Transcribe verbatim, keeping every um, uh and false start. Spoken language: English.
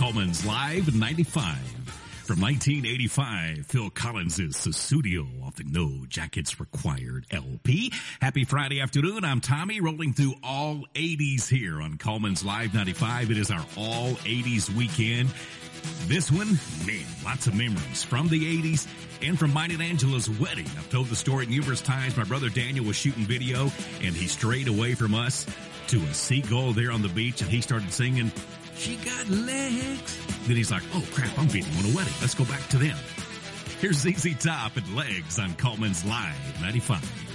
Coleman's Live ninety-five. From nineteen eighty-five, Phil Collins' Sussudio off the No Jackets Required L P. Happy Friday afternoon. I'm Tommy, rolling through all eighties here on Coleman's Live ninety-five. It is our all eighties weekend. This one, man, lots of memories from the eighties and from mine and Angela's wedding. I've told the story numerous times. My brother Daniel was shooting video and he strayed away from us to a seagull there on the beach and he started singing, "She got legs." Then he's like, oh crap, I'm video on a wedding. Let's go back to them. Here's Z Z Top and Legs on Coleman's Live ninety-five.